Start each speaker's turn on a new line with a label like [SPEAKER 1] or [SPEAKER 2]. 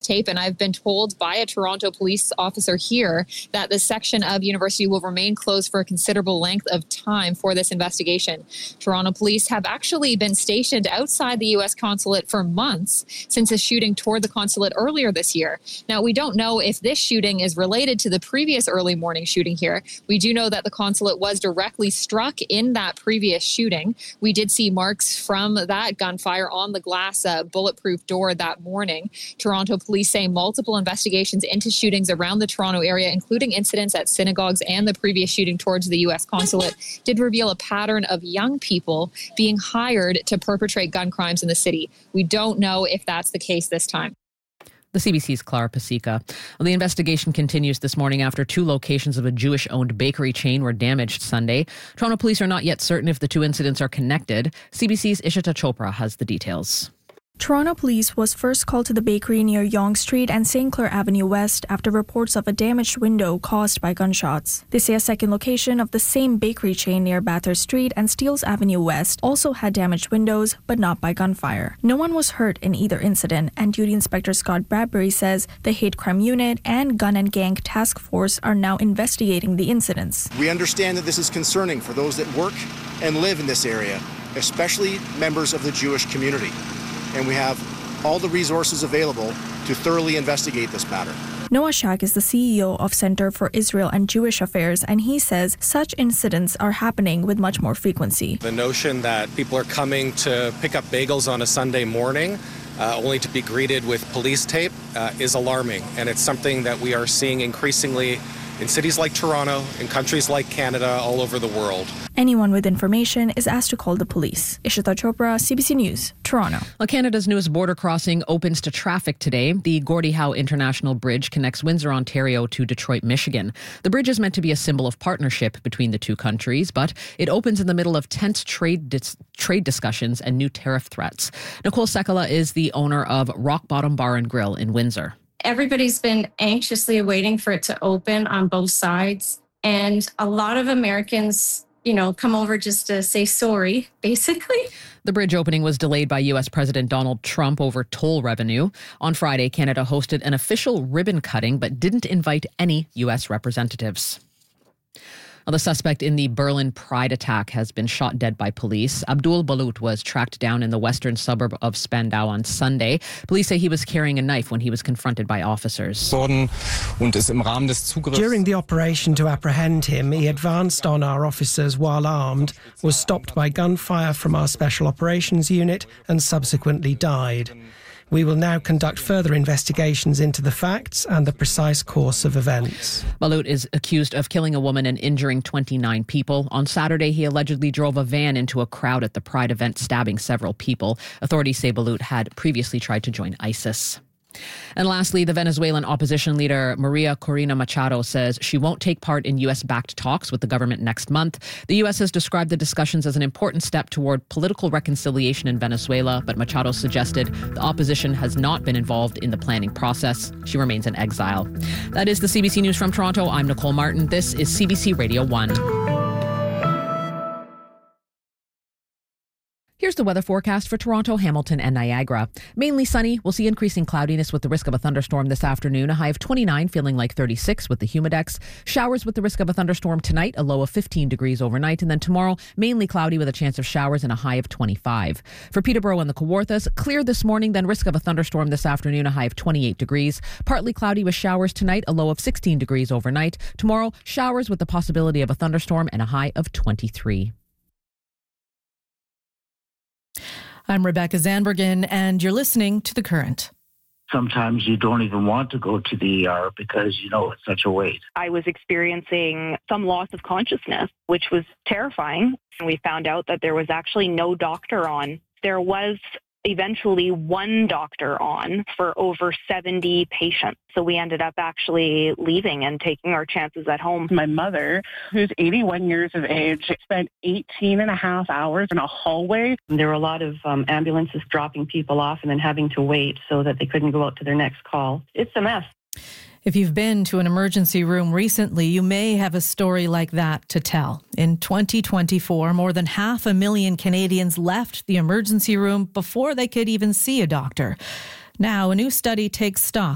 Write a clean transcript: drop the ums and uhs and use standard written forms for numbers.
[SPEAKER 1] tape, and I've been told by a Toronto police officer here that the section of University will remain closed for a considerable length of time for this investigation. Toronto police have actually been stationed outside the U.S. consulate for months since a shooting toward the consulate earlier this year. Now, we don't know if this shooting is related to the previous early morning shooting here. We do know that the consulate was directly struck in that previous shooting. We did see marks from that gunfire on the glass bulletproof door that morning. Toronto police say multiple investigations into shootings around the Toronto area, including incidents at synagogues and the previous shooting towards the U.S. consulate, did reveal a pattern of young people being hired to perpetrate gun crimes in the city. We don't know if that's the case this time.
[SPEAKER 2] The CBC's Clara Pasica. Well, the investigation continues this morning after 2 locations of a Jewish-owned bakery chain were damaged Sunday. Toronto police are not yet certain if the 2 incidents are connected. CBC's Ishita Chopra has the details.
[SPEAKER 3] Toronto police was first called to the bakery near Yonge Street and St. Clair Avenue West after reports of a damaged window caused by gunshots. They say a second location of the same bakery chain near Bathurst Street and Steeles Avenue West also had damaged windows, but not by gunfire. No one was hurt in either incident, and Duty Inspector Scott Bradbury says the Hate Crime Unit and Gun and Gang Task Force are now investigating the incidents.
[SPEAKER 4] We understand that this is concerning for those that work and live in this area, especially members of the Jewish community. And we have all the resources available to thoroughly investigate this matter.
[SPEAKER 3] Noah Shack is the CEO of Center for Israel and Jewish Affairs, and he says such incidents are happening with much more frequency.
[SPEAKER 5] The notion that people are coming to pick up bagels on a Sunday morning only to be greeted with police tape is alarming, and it's something that we are seeing increasingly in cities like Toronto, in countries like Canada, all over the world.
[SPEAKER 3] Anyone with information is asked to call the police. Ishita Chopra, CBC News, Toronto.
[SPEAKER 2] Well, Canada's newest border crossing opens to traffic today. The Gordie Howe International Bridge connects Windsor, Ontario to Detroit, Michigan. The bridge is meant to be a symbol of partnership between the 2 countries, but it opens in the middle of tense trade discussions and new tariff threats. Nicole Sekala is the owner of Rock Bottom Bar and Grill in Windsor.
[SPEAKER 6] Everybody's been anxiously waiting for it to open on both sides. And a lot of Americans, come over just to say sorry, basically.
[SPEAKER 2] The bridge opening was delayed by U.S. President Donald Trump over toll revenue. On Friday, Canada hosted an official ribbon cutting, but didn't invite any U.S. representatives. Well, the suspect in the Berlin Pride attack has been shot dead by police. Abdul Balut was tracked down in the western suburb of Spandau on Sunday. Police say he was carrying a knife when he was confronted by officers.
[SPEAKER 7] During the operation to apprehend him, he advanced on our officers while armed, was stopped by gunfire from our Special Operations Unit and subsequently died. We will now conduct further investigations into the facts and the precise course of events.
[SPEAKER 2] Balut is accused of killing a woman and injuring 29 people. On Saturday, he allegedly drove a van into a crowd at the Pride event, stabbing several people. Authorities say Balut had previously tried to join ISIS. And lastly, the Venezuelan opposition leader Maria Corina Machado says she won't take part in U.S.-backed talks with the government next month. The U.S. has described the discussions as an important step toward political reconciliation in Venezuela, but Machado suggested the opposition has not been involved in the planning process. She remains in exile. That is the CBC News from Toronto. I'm Nicole Martin. This is CBC Radio 1. Here's the weather forecast for Toronto, Hamilton, and Niagara. Mainly sunny. We'll see increasing cloudiness with the risk of a thunderstorm this afternoon. A high of 29, feeling like 36 with the humidex. Showers with the risk of a thunderstorm tonight, a low of 15 degrees overnight. And then tomorrow, mainly cloudy with a chance of showers and a high of 25. For Peterborough and the Kawarthas, clear this morning, then risk of a thunderstorm this afternoon, a high of 28 degrees. Partly cloudy with showers tonight, a low of 16 degrees overnight. Tomorrow, showers with the possibility of a thunderstorm and a high of 23.
[SPEAKER 8] I'm Rebecca Zandbergen, and you're listening to The Current.
[SPEAKER 9] Sometimes you don't even want to go to the ER because you know it's such a wait.
[SPEAKER 10] I was experiencing some loss of consciousness, which was terrifying. And we found out that there was actually no doctor on. There was eventually one doctor on for over 70 patients. So we ended up actually leaving and taking our chances at home.
[SPEAKER 11] My mother, who's 81 years of age, spent 18 and a half hours in a hallway.
[SPEAKER 12] There were a lot of ambulances dropping people off and then having to wait so that they couldn't go out to their next call. It's a mess.
[SPEAKER 8] If you've been to an emergency room recently, you may have a story like that to tell. In 2024, more than 500,000 Canadians left the emergency room before they could even see a doctor. Now, a new study takes stock